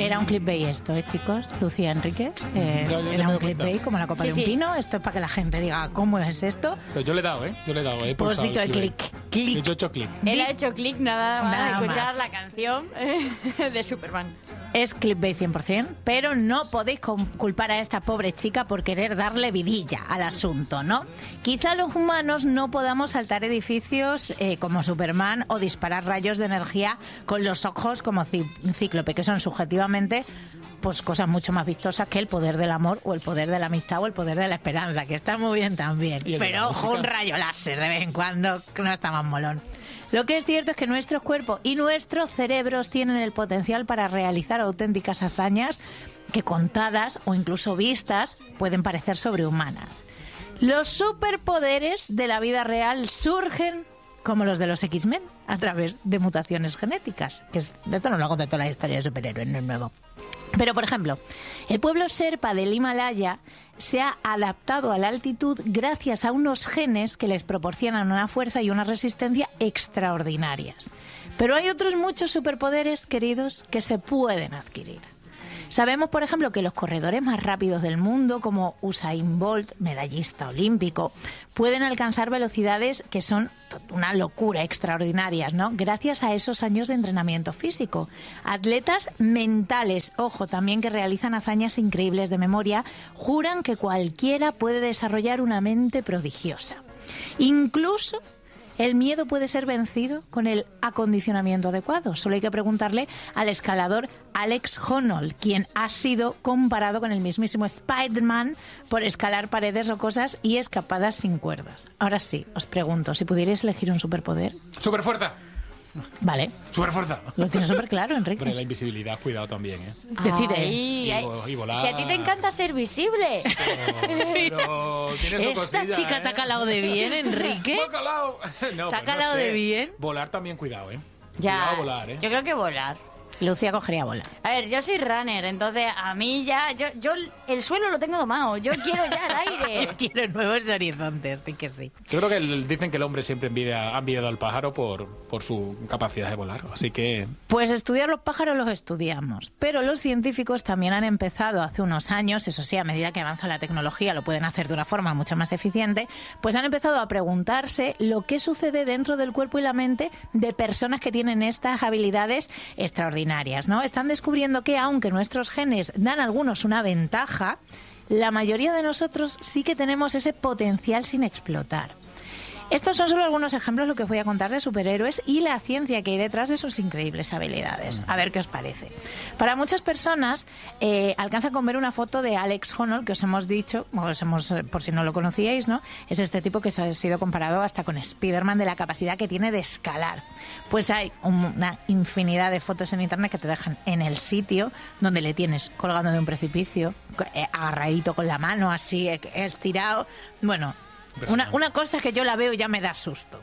Era un clickbait esto, chicos. Lucía Enrique. Era un clickbait como la copa de un pino. Esto es para que la gente diga, ¿cómo es esto? Pero yo le he dado, Pues dicho el click. Yo he hecho click. Él ha hecho click nada más escuchar más. la canción de Superman. Es clickbait 100%, pero no podéis culpar a esta pobre chica por querer darle vidilla al asunto, ¿no? Quizá los humanos no podamos saltar edificios como Superman o disparar rayos de energía con los ojos como Cíclope, que son subjetivamente pues cosas mucho más vistosas que el poder del amor o el poder de la amistad o el poder de la esperanza, que está muy bien también. Pero ojo, un rayo láser de vez en cuando, que no está más molón. Lo que es cierto es que nuestros cuerpos y nuestros cerebros tienen el potencial para realizar auténticas hazañas que contadas o incluso vistas pueden parecer sobrehumanas. Los superpoderes de la vida real surgen como los de los X-Men, a través de mutaciones genéticas. Que de esto no lo hago de toda la historia de superhéroes, no es nuevo. Pero, por ejemplo, el pueblo Sherpa del Himalaya se ha adaptado a la altitud gracias a unos genes que les proporcionan una fuerza y una resistencia extraordinarias. Pero hay otros muchos superpoderes, queridos, que se pueden adquirir. Sabemos, por ejemplo, que los corredores más rápidos del mundo, como Usain Bolt, medallista olímpico, pueden alcanzar velocidades que son una locura, extraordinarias, ¿no? Gracias a esos años de entrenamiento físico. Atletas mentales, ojo, también que realizan hazañas increíbles de memoria, juran que cualquiera puede desarrollar una mente prodigiosa. Incluso el miedo puede ser vencido con el acondicionamiento adecuado. Solo hay que preguntarle al escalador Alex Honnold, quien ha sido comparado con el mismísimo Spider-Man por escalar paredes rocosas y escapadas sin cuerdas. Ahora sí, os pregunto, si pudierais elegir un superpoder. ¡Superfuerza! Vale. ¡Superfuerza! Lo tienes súper claro, Enrique. Hombre, la invisibilidad, cuidado también, ¿eh? Decide. Y volar. Si a ti te encanta ser visible. Pero tiene su Esta cosilla, chica ¿eh? te ha calado de bien, Enrique. ¡Me ha calado! No, ¿Te ha pues calado no sé. de bien? Volar también, cuidado, ¿eh? Ya. Cuidado volar, ¿eh? Yo creo que volar. Lucía cogería bola. A ver, yo soy runner, entonces a mí ya... Yo el suelo lo tengo domado. Yo quiero ya el aire. Yo quiero nuevos horizontes, sí que sí. Yo creo que dicen que el hombre siempre ha envidiado al pájaro por su capacidad de volar. Así que... Pues estudiar los pájaros los estudiamos, pero los científicos también han empezado hace unos años, eso sí, a medida que avanza la tecnología lo pueden hacer de una forma mucho más eficiente, pues han empezado a preguntarse lo que sucede dentro del cuerpo y la mente de personas que tienen estas habilidades extraordinarias, ¿no? Están descubriendo que aunque nuestros genes dan a algunos una ventaja, la mayoría de nosotros sí que tenemos ese potencial sin explotar. Estos son solo algunos ejemplos de lo que os voy a contar de superhéroes y la ciencia que hay detrás de sus increíbles habilidades. A ver qué os parece. Para muchas personas alcanzan con ver una foto de Alex Honnold, que os hemos dicho, por si no lo conocíais, ¿no? Es este tipo que se ha sido comparado hasta con Spider-Man de la capacidad que tiene de escalar. Pues hay una infinidad de fotos en internet que te dejan en el sitio donde le tienes colgando de un precipicio, agarradito con la mano, así estirado. Bueno, una cosa que yo la veo y ya me da susto.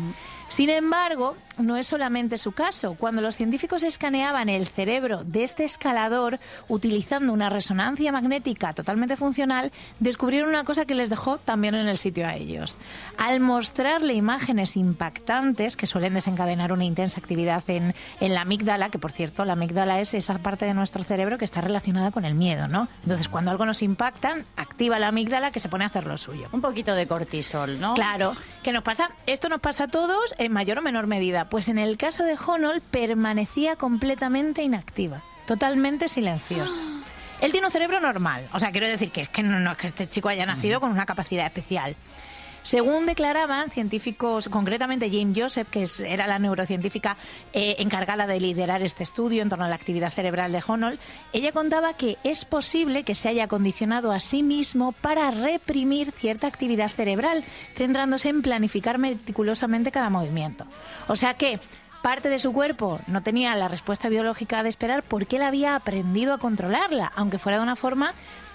Sin embargo, no es solamente su caso. Cuando los científicos escaneaban el cerebro de este escalador utilizando una resonancia magnética totalmente funcional, descubrieron una cosa que les dejó también en el sitio a ellos. Al mostrarle imágenes impactantes que suelen desencadenar una intensa actividad en la amígdala, que por cierto, la amígdala es esa parte de nuestro cerebro que está relacionada con el miedo, ¿no? Entonces, cuando algo nos impacta, activa la amígdala que se pone a hacer lo suyo. Un poquito de cortisol, ¿no? Claro, ¿qué nos pasa? Esto nos pasa a todos en mayor o menor medida. Pues en el caso de Honnold permanecía completamente inactiva, totalmente silenciosa. Él tiene un cerebro normal, o sea, quiero decir que no es que este chico haya nacido con una capacidad especial. Según declaraban científicos, concretamente Jane Joseph, que era la neurocientífica encargada de liderar este estudio en torno a la actividad cerebral de Honnold, ella contaba que es posible que se haya condicionado a sí mismo para reprimir cierta actividad cerebral, centrándose en planificar meticulosamente cada movimiento. O sea que parte de su cuerpo no tenía la respuesta biológica de esperar porque él había aprendido a controlarla, aunque fuera de una forma...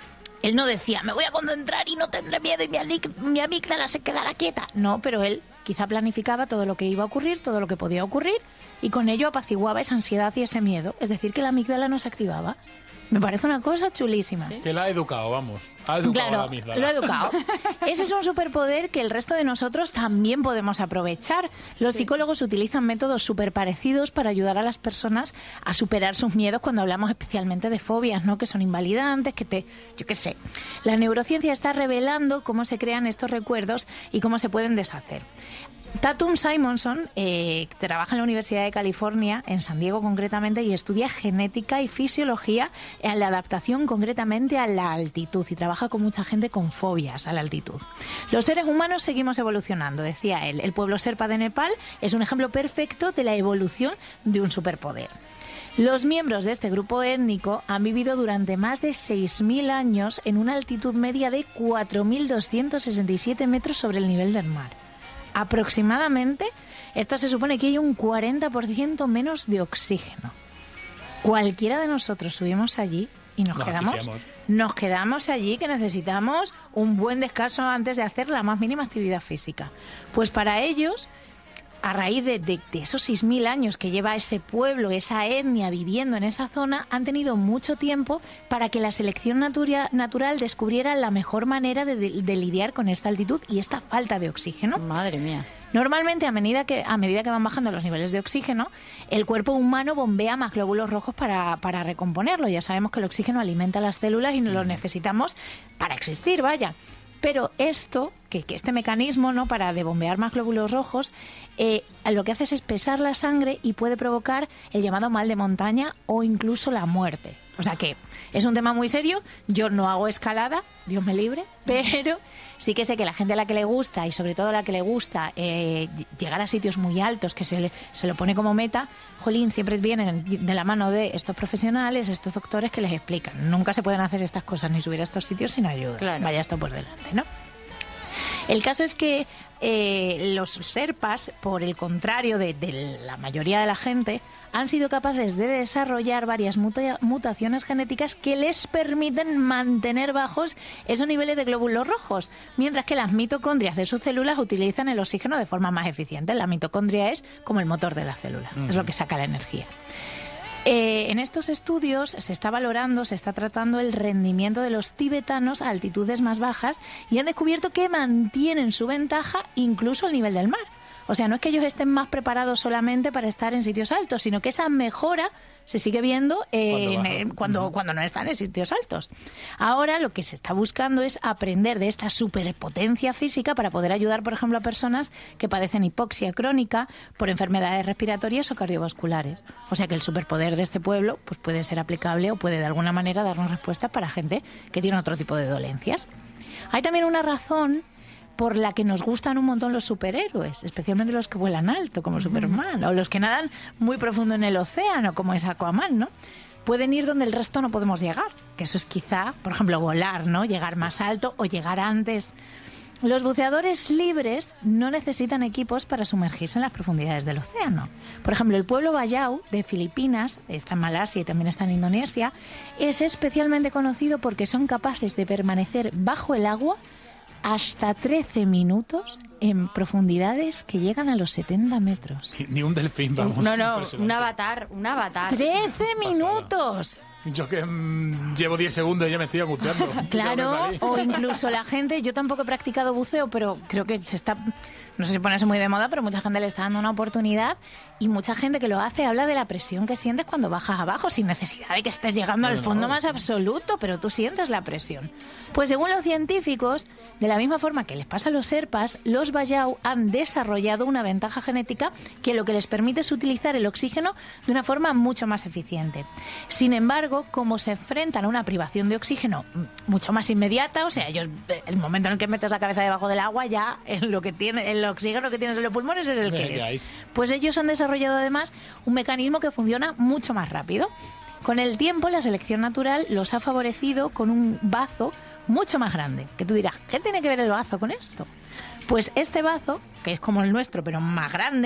Él no decía, me voy a concentrar y no tendré miedo y mi amígdala se quedará quieta. No, pero él quizá planificaba todo lo que iba a ocurrir, todo lo que podía ocurrir, y con ello apaciguaba esa ansiedad y ese miedo. Es decir, que la amígdala no se activaba. Me parece una cosa chulísima. Sí. Que la ha educado, vamos. Ha educado a Claro, la amígdala. lo he educado. Ese es un superpoder que el resto de nosotros también podemos aprovechar. Los psicólogos utilizan métodos súper parecidos para ayudar a las personas a superar sus miedos cuando hablamos especialmente de fobias, ¿no? Que son invalidantes, yo qué sé. La neurociencia está revelando cómo se crean estos recuerdos y cómo se pueden deshacer. Tatum Simonson trabaja en la Universidad de California, en San Diego concretamente, y estudia genética y fisiología en la adaptación concretamente a la altitud y trabaja con mucha gente con fobias a la altitud. Los seres humanos seguimos evolucionando, decía él. El pueblo Sherpa de Nepal es un ejemplo perfecto de la evolución de un superpoder. Los miembros de este grupo étnico han vivido durante más de 6.000 años en una altitud media de 4.267 metros sobre el nivel del mar. Aproximadamente, esto se supone que hay un 40% menos de oxígeno. Cualquiera de nosotros subimos allí y nos quedamos allí, que necesitamos un buen descanso antes de hacer la más mínima actividad física. Pues para ellos, a raíz de esos 6.000 años que lleva ese pueblo, esa etnia viviendo en esa zona, han tenido mucho tiempo para que la selección natural descubriera la mejor manera de lidiar con esta altitud y esta falta de oxígeno. Madre mía. Normalmente, a medida que van bajando los niveles de oxígeno, el cuerpo humano bombea más glóbulos rojos para recomponerlo. Ya sabemos que el oxígeno alimenta las células y lo necesitamos para existir, vaya. Pero esto, que este mecanismo, ¿no?, para de bombear más glóbulos rojos, lo que hace es espesar la sangre y puede provocar el llamado mal de montaña o incluso la muerte. O sea que es un tema muy serio. Yo no hago escalada, Dios me libre, pero sí que sé que la gente a la que le gusta, y sobre todo a la que le gusta llegar a sitios muy altos, que se lo pone como meta, jolín, siempre vienen de la mano de estos profesionales, estos doctores que les explican. Nunca se pueden hacer estas cosas ni subir a estos sitios sin ayuda. Claro. Vaya esto por delante, ¿no? El caso es que los Sherpas, por el contrario de la mayoría de la gente, han sido capaces de desarrollar varias mutaciones genéticas que les permiten mantener bajos esos niveles de glóbulos rojos, mientras que las mitocondrias de sus células utilizan el oxígeno de forma más eficiente. La mitocondria es como el motor de la célula, es lo que saca la energía. En estos estudios se está tratando el rendimiento de los tibetanos a altitudes más bajas y han descubierto que mantienen su ventaja incluso al nivel del mar. O sea, no es que ellos estén más preparados solamente para estar en sitios altos, sino que esa mejora se sigue viendo cuando no están en sitios altos. Ahora lo que se está buscando es aprender de esta superpotencia física para poder ayudar, por ejemplo, a personas que padecen hipoxia crónica por enfermedades respiratorias o cardiovasculares. O sea que el superpoder de este pueblo pues puede ser aplicable o puede de alguna manera darnos respuestas para gente que tiene otro tipo de dolencias. Hay también una razón por la que nos gustan un montón los superhéroes, especialmente los que vuelan alto, como Superman, o los que nadan muy profundo en el océano, como es Aquaman, ¿no? Pueden ir donde el resto no podemos llegar, que eso es quizá, por ejemplo, volar, ¿no? Llegar más alto o llegar antes. Los buceadores libres no necesitan equipos para sumergirse en las profundidades del océano. Por ejemplo, el pueblo Bayau de Filipinas, está en Malasia y también está en Indonesia, es especialmente conocido porque son capaces de permanecer bajo el agua hasta 13 minutos en profundidades que llegan a los 70 metros. Ni un delfín, vamos. No, Impresionante. un avatar. 13 minutos. Yo que llevo 10 segundos y ya me estoy angustiando. Claro, o incluso la gente, yo tampoco he practicado buceo, pero creo que no sé si ponerse muy de moda, pero mucha gente le está dando una oportunidad y mucha gente que lo hace habla de la presión que sientes cuando bajas abajo, sin necesidad de que estés llegando al fondo más absoluto, pero tú sientes la presión. Pues según los científicos, de la misma forma que les pasa a los Sherpas, los Bayau han desarrollado una ventaja genética que lo que les permite es utilizar el oxígeno de una forma mucho más eficiente. Sin embargo, como se enfrentan a una privación de oxígeno mucho más inmediata, o sea, ellos, el momento en el que metes la cabeza debajo del agua, ya el oxígeno que tienes en los pulmones es el que es. Pues ellos han desarrollado además un mecanismo que funciona mucho más rápido. Con el tiempo, la selección natural los ha favorecido con un bazo mucho más grande. Que tú dirás, ¿qué tiene que ver el bazo con esto? Pues este bazo, que es como el nuestro, pero más grande,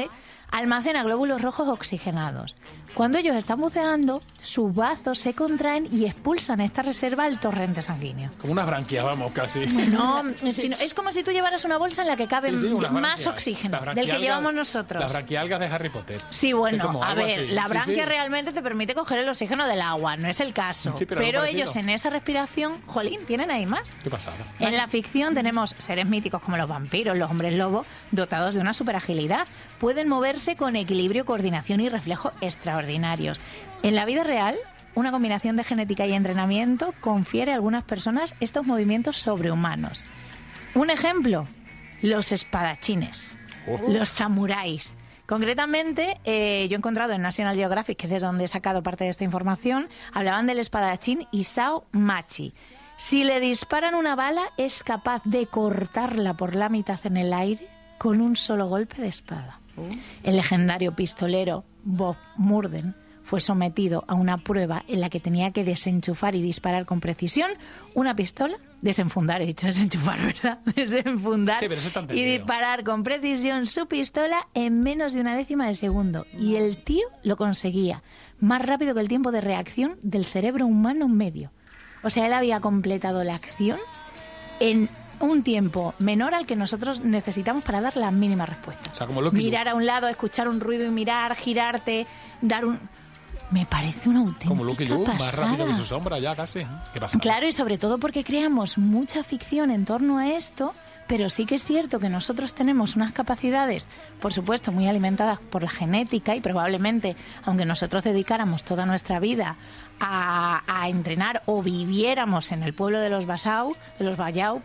almacena glóbulos rojos oxigenados. Cuando ellos están buceando, sus bazos se contraen y expulsan esta reserva al torrente sanguíneo. Como unas branquias, vamos, casi. No, es como si tú llevaras una bolsa en la que cabe unas más branquias. oxígeno Las del que llevamos nosotros. Las branquialgas de Harry Potter. Sí, Es bueno, como a algo ver, así. la Sí, branquia sí. realmente te permite coger el oxígeno del agua, no es el caso. Sí, pero algo pero parecido. ellos en esa respiración, jolín, tienen ahí más. Qué pasada. En la ficción tenemos seres míticos como los vampiros, los hombres lobo, dotados de una superagilidad. Pueden moverse con equilibrio, coordinación y reflejo extraordinarios. En la vida real, una combinación de genética y entrenamiento confiere a algunas personas estos movimientos sobrehumanos. Un ejemplo, los espadachines, los samuráis. Concretamente, yo he encontrado en National Geographic, que es de donde he sacado parte de esta información, hablaban del espadachín Isao Machi. Si le disparan una bala, es capaz de cortarla por la mitad en el aire con un solo golpe de espada. El legendario pistolero Bob Murden fue sometido a una prueba en la que tenía que desenchufar y disparar con precisión una pistola, desenfundar, he dicho desenchufar, ¿verdad? Desenfundar Sí, pero eso está y entendido. disparar con precisión su pistola en menos de una décima de segundo. Y el tío lo conseguía más rápido que el tiempo de reacción del cerebro humano medio. O sea, él había completado la acción en un tiempo menor al que nosotros necesitamos para dar la mínima respuesta. O sea, como Lucky Luke. Mirar a un lado, escuchar un ruido y mirar, girarte, dar un... Me parece una auténtica Como Lucky Luke, más pasada. rápido que su sombra, ya casi. ¿Qué pasa? Claro, y sobre todo porque creamos mucha ficción en torno a esto, pero sí que es cierto que nosotros tenemos unas capacidades, por supuesto, muy alimentadas por la genética y probablemente, aunque nosotros dedicáramos toda nuestra vida a entrenar o viviéramos en el pueblo de los Bayau,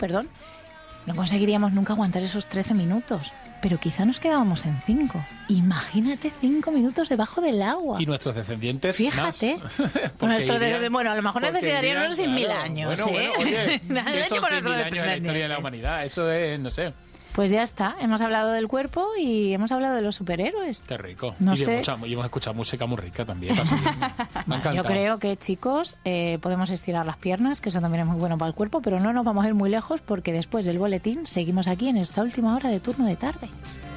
no conseguiríamos nunca aguantar esos 13 minutos. Pero quizá nos quedábamos en 5. Imagínate 5 minutos debajo del agua. Y nuestros descendientes Fíjate. más. Porque Bueno, a lo mejor porque necesitarían unos 6.000 claro. años. Bueno, oye, Nadie ¿qué son por 6.000 nuestros años en la historia de la descendientes. humanidad? Eso es, no sé, Pues ya está, hemos hablado del cuerpo y hemos hablado de los superhéroes. qué rico. No y, sé. y hemos escuchado música muy rica también. para seguir. Me ha encantado. Yo creo que, chicos, podemos estirar las piernas, que eso también es muy bueno para el cuerpo, pero no nos vamos a ir muy lejos porque después del boletín seguimos aquí en esta última hora de turno de tarde.